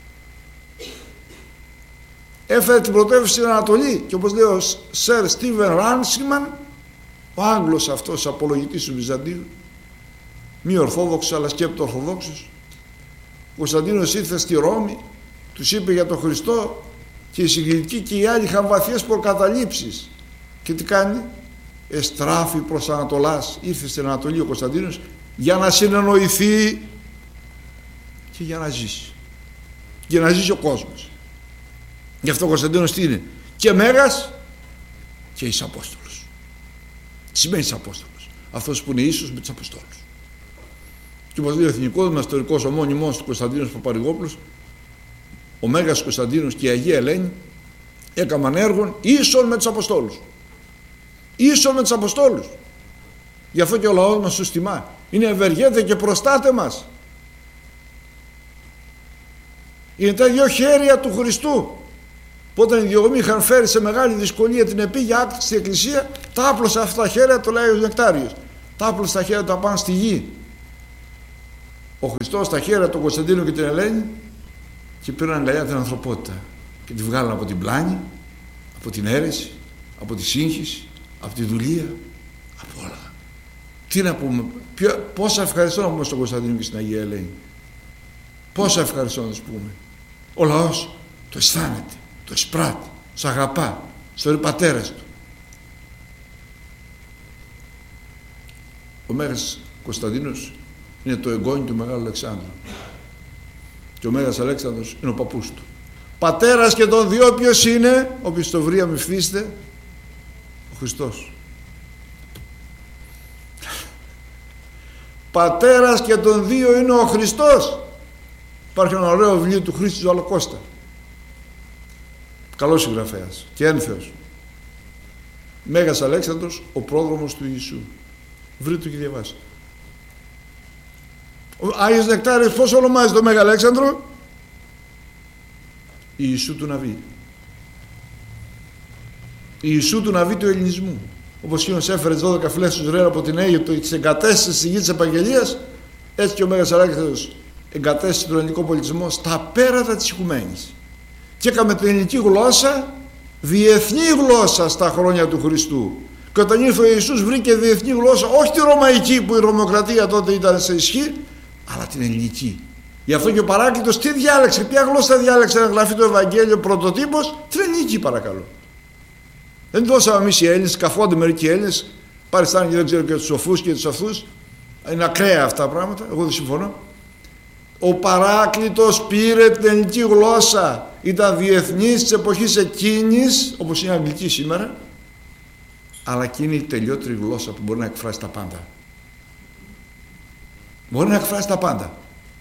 Έφερε την πρωτεύουσα στην Ανατολή και όπως λέει ο Σερ Στίβεν Ράνσιμαν, ο Άγγλος αυτός απολογητής του Βυζαντίου, μη ορθόδοξος αλλά σκέπτο ορθοδόξος, ο Κωνσταντίνος ήρθε στη Ρώμη, τους είπε για τον Χριστό και οι συγκριτικοί και οι άλλοι είχαν βαθιές προκαταλήψεις. Και τι κάνει? Εστράφει προς Ανατολάς. Ήρθε στην Ανατολή ο Κωνσταντίνος για να συνεννοηθεί και για να ζήσει. Για να ζήσει ο κόσμος. Γι' αυτό ο Κωνσταντίνος τι είναι? Και Μέγας και εις Απόστολος. Τι σημαίνει εις Απόστολος? Αυτός που είναι ίσος με τους Αποστόλους. Και όπως λέει ο εθνικός μας ιστορικός ομώνυμος του Κωνσταντίνος Παπαρηγόπουλος, ο Μέγας Κωνσταντίνος και η Αγία Ελένη έκαναν έργον ίσον με τους Αποστόλους. Ίσον με τους Αποστόλους. Γι' αυτό και ο λαός μας τους τιμά. Είναι ευεργέτε και προστάτε μας. Είναι τα 2 χέρια του Χριστού. που όταν οι διωγμοί είχαν φέρει σε μεγάλη δυσκολία την επίγεια άκτηση στην εκκλησία, τα άπλωσε αυτά τα χέρια, το λέει ο Νεκτάριος. Τα άπλωσε τα χέρια του απάνω στη γη. Ο Χριστός τα χέρια του Κωνσταντίνου και την Ελένη και πήραν αγκαλιά την ανθρωπότητα και τη βγάλαν από την πλάνη, από την αίρεση, από τη σύγχυση, από τη δουλεία, από όλα. Τι να πούμε, πόσα ευχαριστώ να πούμε στον Κωνσταντίνο και στην Αγία Ελένη. Πόσα ευχαριστώ να τους πούμε. Ο λαός το αισθάνεται, το εισπράττει, τους αγαπά, στο πατέρας του. Ο Μέγας Κωνσταντίνος είναι το εγγόνι του Μεγάλου Αλεξάνδρου και ο Μέγας Αλέξανδρος είναι ο παππούς του. Πατέρας και των δύο ποιος είναι? Όποιος το βρει αμυφθήστε, ο Χριστός. Πατέρας και των δύο είναι ο Χριστός. Υπάρχει ένα ωραίο βιβλίο του Χρήστου Ζαλοκώστα, καλός συγγραφέας και ένθεος. Μέγας Αλέξανδρος, ο πρόδρομος του Ιησού. Βρείτε το και διαβάστε. Ο Άγιος Νεκτάριος πώς ονομάζει το Μέγα Αλέξανδρο? Ιησού του Ναβί. Ιησού του Ναβί του ελληνισμού. Όπως εκείνος έφερε τις 12 φυλές του Ισραήλ από την Αίγυπτο και τις εγκατέστησε στη γη της Επαγγελίας, έτσι και ο Μέγας Αλέξανδρος εγκατέστησε τον ελληνικό πολιτισμό στα πέρατα της οικουμένης και έκαμε την ελληνική γλώσσα διεθνή γλώσσα στα χρόνια του Χριστού. Και όταν ήρθε ο Ιησούς βρήκε διεθνή γλώσσα, όχι τη ρωμαϊκή που η Ρωμοκρατία τότε ήταν σε ισχύ, αλλά την ελληνική. Γι' αυτό και ο Παράκλητος τι διάλεξε, ποια γλώσσα διάλεξε να γραφεί το Ευαγγέλιο πρωτοτύπος? Την ελληνική, παρακαλώ. Δεν δώσαμε εμείς οι Έλληνες, καφόνται μερικοί Έλληνες, παριστάνε και δεν ξέρω και τους σοφούς και τους αυτούς. Είναι ακραία αυτά τα πράγματα, εγώ δεν συμφωνώ. Ο Παράκλητος πήρε την ελληνική γλώσσα, ήταν διεθνής της εποχής εκείνης, όπως είναι η αγγλική σήμερα, αλλά και είναι η τελειότερη γλώσσα που μπορεί να εκφράσει τα πάντα. Μπορεί να εκφράσει τα πάντα.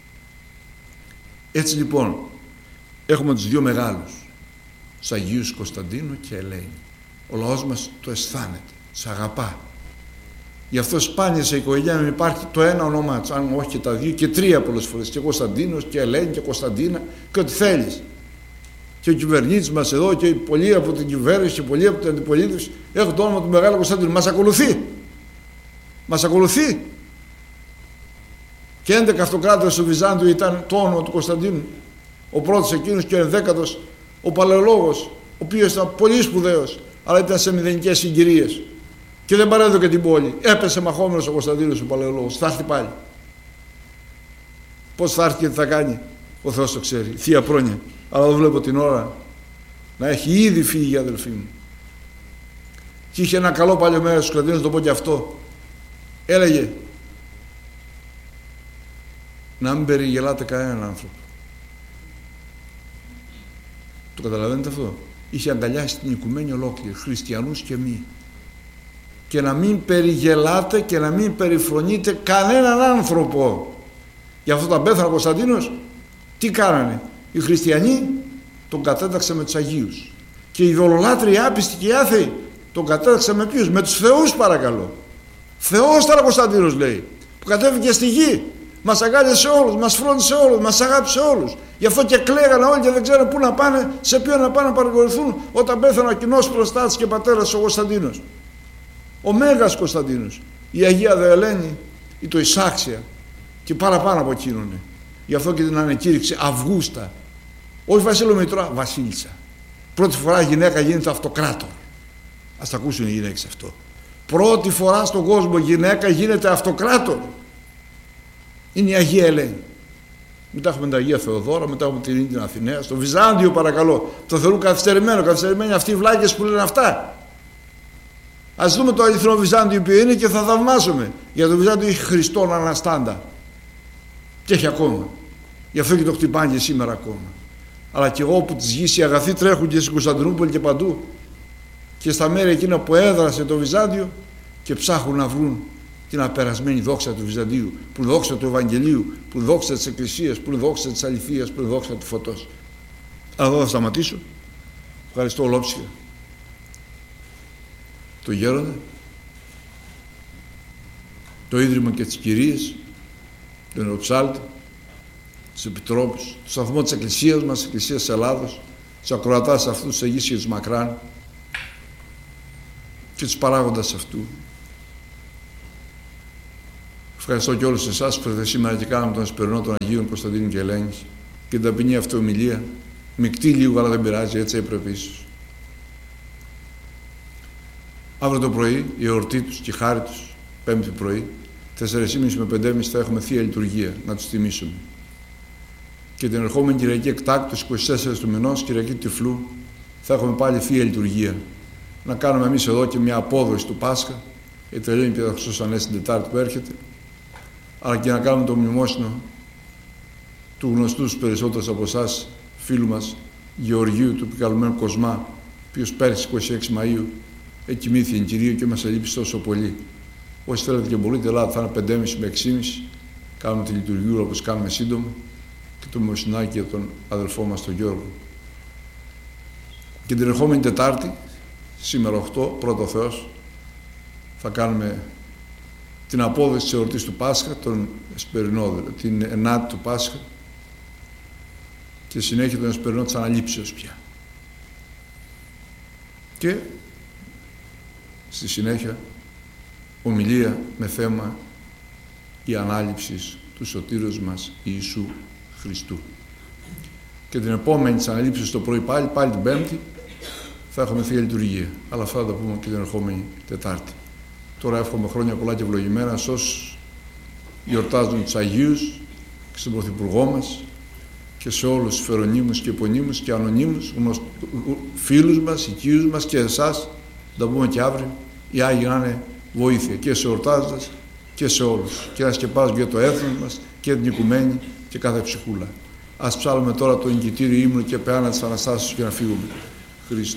Έτσι λοιπόν έχουμε τους δύο μεγάλους, τους Αγίους Κωνσταντίνο και Ελένη. Ο λαός μας το αισθάνεται, τους αγαπά. Γι' αυτό σπάνια σε οικογένεια υπάρχει το ένα όνομά του, αν όχι και τα δύο και τρία πολλές φορές. Και Κωνσταντίνος και Ελένη και Κωνσταντίνα και ό,τι θέλεις. Και ο κυβερνήτης μας εδώ και πολλοί από την κυβέρνηση και πολλοί από την αντιπολίτευση έχουν το όνομα του Μεγάλου Κωνσταντίνου. Μας ακολουθεί. Μας ακολουθεί. Και 11 αυτοκράτορες του Βυζάντιου ήταν το όνομα του Κωνσταντίνου. Ο πρώτος εκείνος και ο 11ος, ο Παλαιολόγος, ο οποίος ήταν πολύ σπουδαίος, αλλά ήταν σε μηδενικές συγκυρίες. Και δεν παρέδωκε την πόλη. Έπεσε μαχόμενος ο Κωνσταντίνος ο Παλαιολόγος. Θα έρθει πάλι. Πώς θα έρθει και τι θα κάνει, ο Θεός το ξέρει. Θεία πρόνοια. Αλλά δεν βλέπω την ώρα να έχει ήδη φύγει η αδελφή μου. Και είχε ένα καλό παλιό μέρος του Κωνσταντίνου, το πω και αυτό. Έλεγε να μην περιγελάτε κανέναν άνθρωπο. Το καταλαβαίνετε αυτό? Είχε αγκαλιάσει την οικουμένη ολόκληρη, χριστιανούς και μη. Και να μην περιγελάτε και να μην περιφρονείτε κανέναν άνθρωπο. Γι' αυτό τα πέθανε ο Κωνσταντίνος. Τι κάνανε? Οι χριστιανοί τον κατέταξαν με τους Αγίους. Και οι ειδωλολάτροι άπιστοι και οι άθεοι τον κατέταξαν με ποιους? Με τους θεούς, παρακαλώ. Θεός ήταν ο Κωνσταντίνος, λέει, που κατέβηκε στη γη. Μας αγκάλιασε όλους, μας φρόντισε όλους, μας αγάπησε όλους. Γι' αυτό και κλαίγανε όλοι και δεν ξέρουν πού να πάνε, σε ποιον να πάνε να παρηγορηθούν όταν πέθανε ο κοινός προστάτης και πατέρας ο Κωνσταντίνος. Ο Μέγας Κωνσταντίνος, η Αγία Δε Ελένη, η το Ισάξια και παραπάνω από εκείνον. Γι' αυτό και την ανεκήρυξε Αυγούστα. Όχι Βασίλειο Μητρά, Βασίλισσα. Πρώτη φορά η γυναίκα γίνεται αυτοκράτορ. Ας τα ακούσουν οι γυναίκες αυτό. Πρώτη φορά στον κόσμο γυναίκα γίνεται αυτοκράτορ. Είναι η Αγία Ελένη. Μετά έχουμε την Αγία Θεοδόρα, μετά έχουμε την Αθηναία. Στο Βυζάντιο, παρακαλώ, το θεωρούν καθυστερημένο. Καθυστερημένοι αυτοί οι βλάκες που λένε αυτά. Ας δούμε το αληθινό Βυζάντιο που είναι και θα θαυμάσουμε. Για το Βυζάντιο έχει Χριστόν αναστάντα. Και έχει ακόμα. Γι' αυτό και το χτυπάνε και σήμερα ακόμα. Αλλά και εγώ που τις γης οι αγαθοί τρέχουν και στην Κωνσταντινούπολη και παντού. Και στα μέρη εκείνα που έδρασε το Βυζάντιο και ψάχνουν να βρουν την απερασμένη δόξα του Βυζαντίου, που είναι δόξα του Ευαγγελίου, που είναι δόξα της Εκκλησίας, που είναι δόξα της αληθείας, που είναι δόξα του φωτός. Αλλά εδώ θα σταματήσω. Ευχαριστώ ολόψυχα το Γέροντα, το Ίδρυμα και τις Κυρίες, τον Ιεροψάλτη, τους Επιτρόπους, το σταθμό της Εκκλησίας μας, της Εκκλησίας της Ελλάδος, τους ακροατάς αυτούς, τους Αγίους και τους μακράν και τους παράγοντας αυτού. Ευχαριστώ και όλους εσάς που ήρθατε σήμερα και κάναμε τον Εσπερινό των Αγίων Κωνσταντίνου και Ελένης και την ταπεινή αυτή ομιλία. Μεικτή λίγο, αλλά δεν πειράζει, έτσι έπρεπε ίσως. Αύριο το πρωί, η εορτή τους και η χάρη τους, Πέμπτη πρωί, 4.30 με 5.30 θα έχουμε Θεία Λειτουργία, να τους τιμήσουμε. Και την ερχόμενη Κυριακή εκτάκτως, 24 του μηνός, Κυριακή του Τυφλού, θα έχουμε πάλι Θεία Λειτουργία. Να κάνουμε εμείς εδώ και μια απόδοση του Πάσχα, η τελειώνει και θα Χριστός Ανέστη την Τετάρτη που έρχεται, αλλά και να κάνουμε το μνημόσυνο του γνωστού στους περισσότερους από εσάς φίλου μας Γεωργίου, του επικαλουμένου Κοσμά, ο οποίος πέρσι 26 Μαΐου εκοιμήθη εν Κυρίω και μας ελείπει τόσο πολύ. Όσοι θέλετε και μπορείτε, Ελλάδα θα είναι 5.30 με 6.30, κάνουμε τη λειτουργία όπως κάνουμε σύντομα και το μνημοσυνάκι για τον αδελφό μας τον Γιώργο. Και την ερχόμενη Τετάρτη, σήμερα 8, πρώτο Θεός, θα κάνουμε την απόδοση της εορτής του Πάσχα, τον Εσπερινό, την 9η του Πάσχα και συνέχεια τον Εσπερινό της Αναλήψεως πια. Και στη συνέχεια ομιλία με θέμα η ανάληψη του Σωτήρος μας Ιησού Χριστού. Και την επόμενη της Αναλήψεως το πρωί πάλι την Πέμπτη, θα έχουμε Θεία Λειτουργία. Αλλά αυτά θα τα πούμε και την ερχόμενη Τετάρτη. Τώρα εύχομαι χρόνια πολλά και ευλογημένα σε όσους γιορτάζουν τους Αγίους και στον Πρωθυπουργό μας και σε όλους τους φερονίμους και επωνύμους και ανωνύμους, φίλους μας, οικείους μας και εσάς, θα τα πούμε και αύριο, οι Άγιοι να είναι βοήθεια και σε εορτάζοντας και σε όλους και να σκεπάζουν για το έθνος μας και την οικουμένη και κάθε ψυχούλα. Ας ψάλουμε τώρα το εγκητήριο ύμνο και πεάνα της Αναστάσεως και να φύγουμε. Χριστός